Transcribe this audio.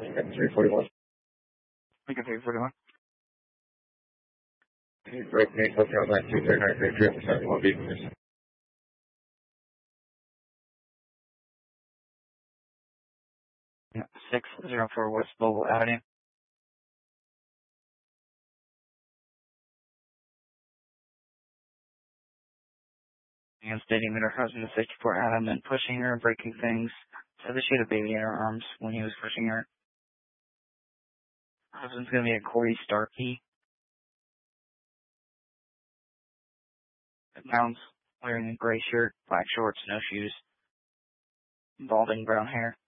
Lincoln 341. Lincoln 341. Break me, Hotel 9239, Great Trip, 71 vehicles. Yeah, 604 West Bowl Avenue. And stating that her husband is 64 Adam and pushing her, breaking things. Said that she had a baby in her arms when he was pushing her. Her husband's going to be a Corey Starkey. Pounds, wearing a gray shirt, black shorts, no shoes, balding brown hair.